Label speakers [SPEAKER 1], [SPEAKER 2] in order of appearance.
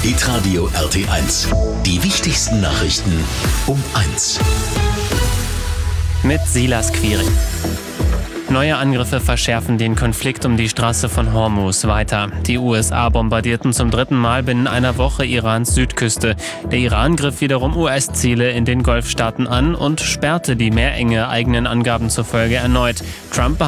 [SPEAKER 1] Hitradio RT1. Die wichtigsten Nachrichten um 1.
[SPEAKER 2] Mit Silas Quiring. Neue Angriffe verschärfen den Konflikt um die Straße von Hormuz weiter. Die USA bombardierten zum 3. Mal binnen einer Woche Irans Südküste. Der Iran griff wiederum US-Ziele in den Golfstaaten an und sperrte die Meerenge eigenen Angaben zufolge erneut. Trump